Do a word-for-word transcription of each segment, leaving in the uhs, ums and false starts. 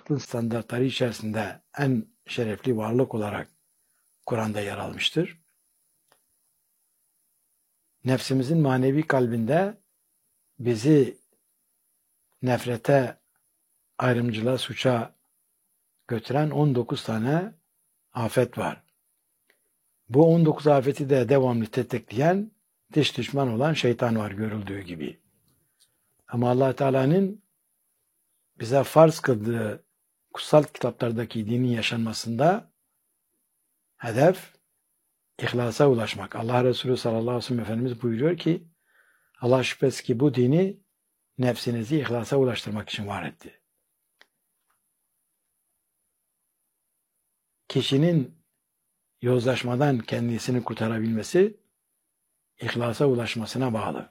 aklın standartları içerisinde en şerefli varlık olarak Kur'an'da yer almıştır. Nefsimizin manevi kalbinde bizi nefrete, ayrımcılığa, suça götüren on dokuz tane afet var. Bu on dokuz afeti de devamlı tetikleyen dış düşman olan şeytan var görüldüğü gibi. Ama Allah Teala'nın bize farz kıldığı kutsal kitaplardaki dinin yaşanmasında hedef ihlasa ulaşmak. Allah Resulü sallallahu aleyhi ve sellem Efendimiz buyuruyor ki Allah şüphesiz ki bu dini nefsinizi ihlasa ulaştırmak için var etti. Kişinin yozlaşmadan kendisini kurtarabilmesi ihlasa ulaşmasına bağlı.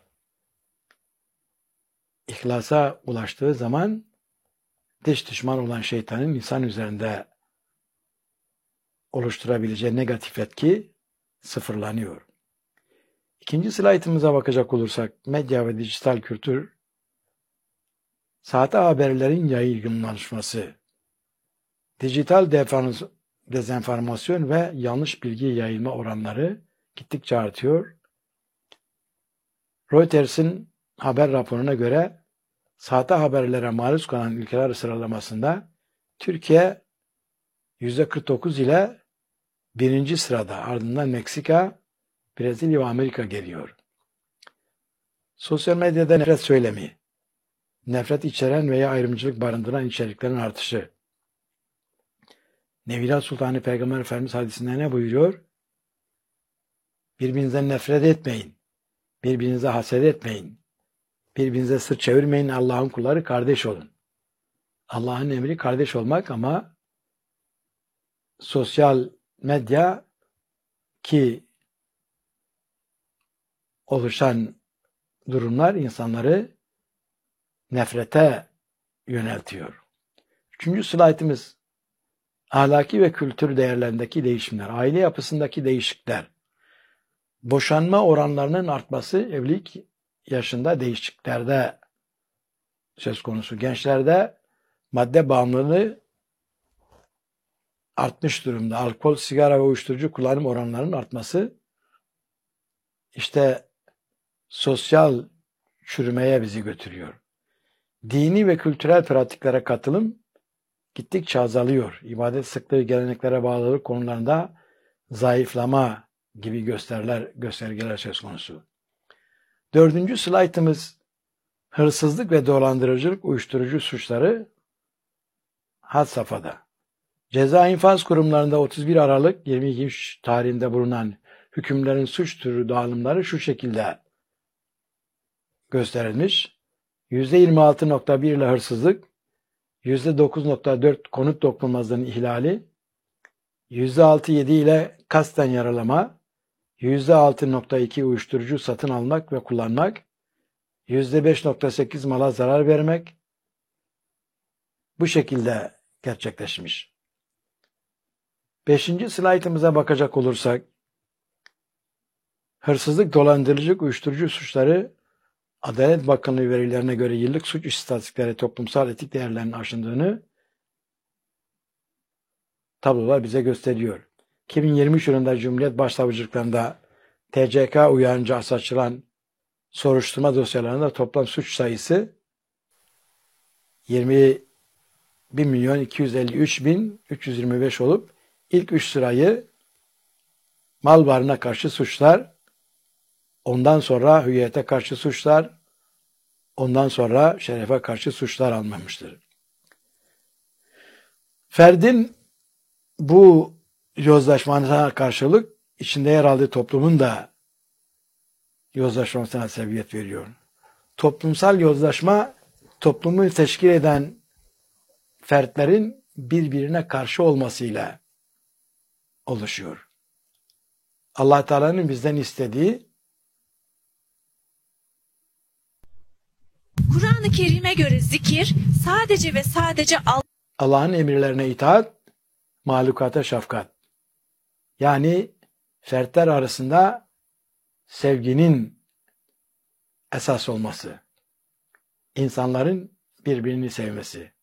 İhlasa ulaştığı zaman dış düşman olan şeytanın insan üzerinde oluşturabileceği negatif etki sıfırlanıyor. İkinci slaytımıza bakacak olursak medya ve dijital kültür sahte haberlerin yaygınlaşması, dijital dezenformasyon ve yanlış bilgi yayılma oranları gittikçe artıyor. Reuters'in haber raporuna göre sahte haberlere maruz kalan ülkeler sıralamasında Türkiye yüzde kırk dokuz ile birinci sırada, ardından Meksika, Brezilya ve Amerika geliyor. Sosyal medyada nefret söylemi, nefret içeren veya ayrımcılık barındıran içeriklerin artışı. Nevila Sultanı Peygamber Efendimiz hadisinde ne buyuruyor? Birbirinizden nefret etmeyin, birbirinize haset etmeyin, birbirinize sırt çevirmeyin, Allah'ın kulları kardeş olun. Allah'ın emri kardeş olmak ama sosyal medya ki oluşan durumlar insanları nefrete yöneltiyor. Üçüncü slaytımız ahlaki ve kültür değerlerindeki değişimler, aile yapısındaki değişiklikler, boşanma oranlarının artması evlilik yaşında değişikliklerde söz konusu. Gençlerde madde bağımlılığı artmış durumda. Alkol, sigara ve uyuşturucu kullanım oranlarının artması işte sosyal çürümeye bizi götürüyor. Dini ve kültürel pratiklere katılım gittikçe azalıyor. İbadet sıklığı, geleneklere bağlılık konularında zayıflama gibi göstergeler, göstergeler söz konusu. Dördüncü slaytımız hırsızlık ve dolandırıcılık, uyuşturucu suçları had safhada. Ceza infaz kurumlarında otuz bir Aralık yirmi iki tarihinde bulunan hükümlerin suç türü dağılımları şu şekilde gösterilmiş. yüzde yirmi altı nokta bir ile hırsızlık, yüzde dokuz nokta dört konut dokunulmazlığının ihlali, yüzde altı nokta yedi ile kasten yaralama, yüzde altı nokta iki uyuşturucu satın almak ve kullanmak, yüzde beş nokta sekiz mala zarar vermek bu şekilde gerçekleşmiş. Beşinci slaytımıza bakacak olursak, hırsızlık, dolandırıcılık, uyuşturucu suçları Adalet Bakanlığı verilerine göre yıllık suç istatistikleri toplumsal etik değerlerin aşındığını tablolar bize gösteriyor. iki bin yirmi üç yılında Cumhuriyet Başsavcılıklarında T C K uyarınca açılan soruşturma dosyalarında toplam suç sayısı yirmi bir milyon iki yüz elli üç bin üç yüz yirmi beş olup ilk üç sırayı mal varlığına karşı suçlar, ondan sonra hüviyete karşı suçlar, ondan sonra şerefe karşı suçlar almamıştır. Ferdin bu yozlaşmasına karşılık içinde yer aldığı toplumun da yozlaşmasına sebebiyet veriyor. Toplumsal yozlaşma toplumu teşkil eden fertlerin birbirine karşı olmasıyla oluşuyor. Allah Teala'nın bizden istediği Kur'an-ı Kerim'e göre zikir sadece ve sadece Allah'ın emirlerine itaat, mahlukata şefkat. Yani fertler arasında sevginin esas olması, insanların birbirini sevmesi.